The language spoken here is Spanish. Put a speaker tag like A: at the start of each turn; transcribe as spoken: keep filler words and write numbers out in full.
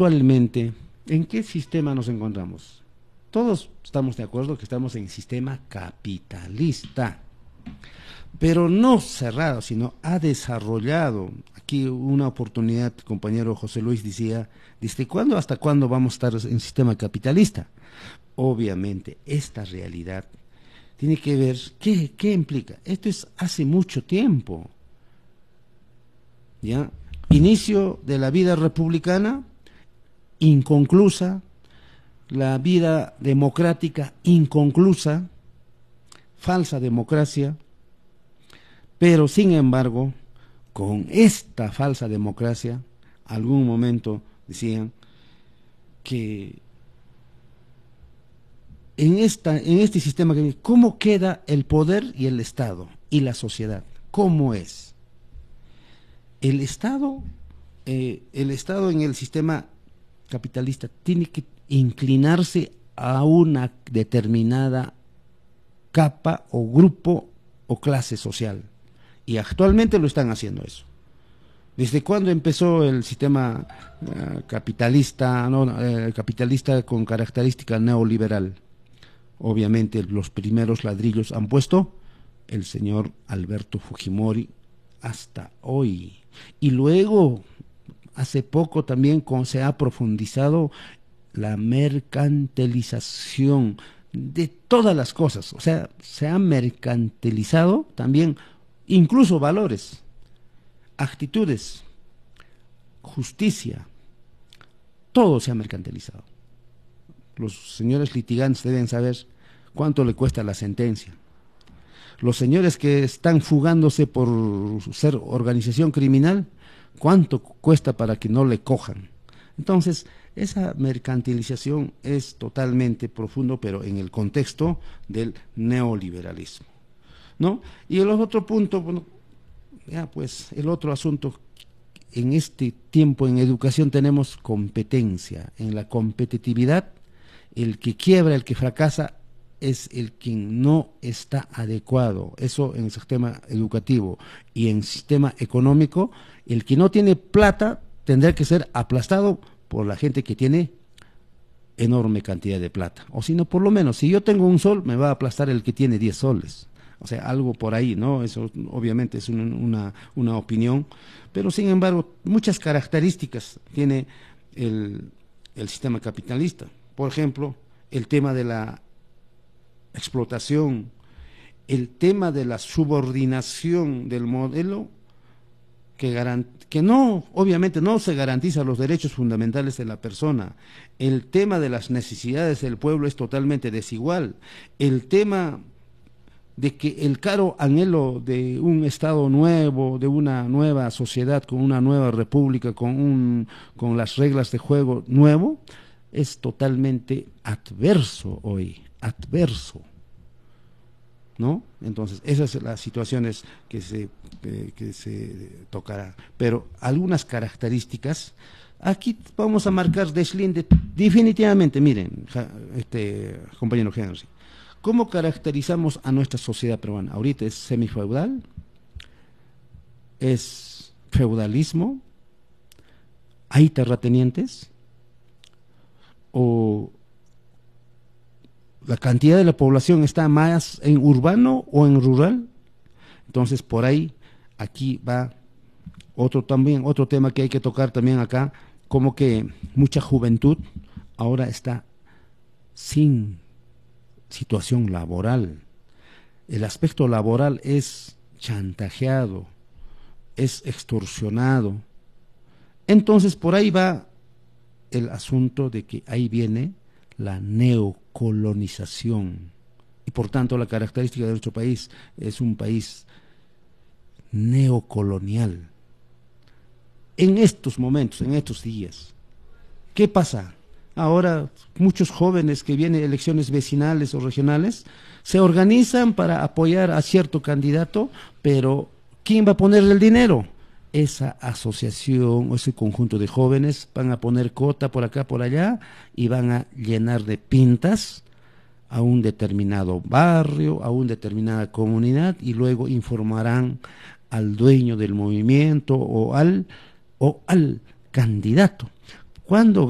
A: actualmente, ¿en qué sistema nos encontramos? Todos estamos de acuerdo que estamos en sistema capitalista, pero no cerrado, sino ha desarrollado. Aquí una oportunidad, compañero José Luis decía, ¿desde cuándo hasta cuándo vamos a estar en sistema capitalista? Obviamente, esta realidad tiene que ver, ¿qué, qué implica? Esto es hace mucho tiempo, ¿ya? Inicio de la vida republicana, inconclusa, la vida democrática inconclusa, falsa democracia, pero sin embargo, con esta falsa democracia, algún momento decían que en, esta, en este sistema, ¿cómo queda el poder y el Estado y la sociedad? ¿Cómo es? El Estado, eh, el Estado en el sistema capitalista tiene que inclinarse a una determinada capa o grupo o clase social, y actualmente lo están haciendo eso. ¿Desde cuándo empezó el sistema uh, capitalista, no, uh, capitalista con característica neoliberal? Obviamente los primeros ladrillos han puesto el señor Alberto Fujimori hasta hoy. Y luego, hace poco también con, se ha profundizado la mercantilización de todas las cosas. O sea, se ha mercantilizado también incluso valores, actitudes, justicia, todo se ha mercantilizado. Los señores litigantes deben saber cuánto le cuesta la sentencia. Los señores que están fugándose por ser organización criminal, cuánto cuesta para que no le cojan. Entonces, esa mercantilización es totalmente profundo, pero en el contexto del neoliberalismo, ¿no? Y el otro punto, bueno, ya pues, el otro asunto, en este tiempo en educación tenemos competencia. En la competitividad, el que quiebra, el que fracasa, es el quien no está adecuado. Eso en el sistema educativo. Y en el sistema económico, el que no tiene plata tendrá que ser aplastado por la gente que tiene enorme cantidad de plata. O si no, por lo menos, si yo tengo un sol, me va a aplastar el que tiene diez soles. O sea, algo por ahí, ¿no? Eso obviamente es una, una, una opinión, pero sin embargo, muchas características tiene el, el sistema capitalista. Por ejemplo, el tema de la explotación, el tema de la subordinación del modelo que, garant que no, obviamente no se garantiza los derechos fundamentales de la persona, el tema de las necesidades del pueblo es totalmente desigual, el tema de que el caro anhelo de un Estado nuevo, de una nueva sociedad, con una nueva república, con, un, con las reglas de juego nuevo, es totalmente adverso hoy, adverso, ¿no? Entonces, esas son las situaciones que se, que, que se tocará. Pero algunas características, aquí vamos a marcar deslinde, definitivamente, miren, este compañero Henry, ¿cómo caracterizamos a nuestra sociedad peruana? Ahorita es semifeudal, es feudalismo, hay terratenientes, o la cantidad de la población está más en urbano o en rural. Entonces por ahí, aquí va otro también, otro tema que hay que tocar también acá, como que mucha juventud ahora está sin situación laboral. El aspecto laboral es chantajeado, es extorsionado. Entonces por ahí va el asunto de que ahí viene la neocolonización, y por tanto la característica de nuestro país es un país neocolonial. En estos momentos, en estos días, ¿qué pasa? Ahora muchos jóvenes que vienen elecciones vecinales o regionales se organizan para apoyar a cierto candidato, pero ¿quién va a ponerle el dinero? Esa asociación o ese conjunto de jóvenes van a poner cota por acá, por allá, y van a llenar de pintas a un determinado barrio, a una determinada comunidad, y luego informarán al dueño del movimiento o al, o al candidato. Cuando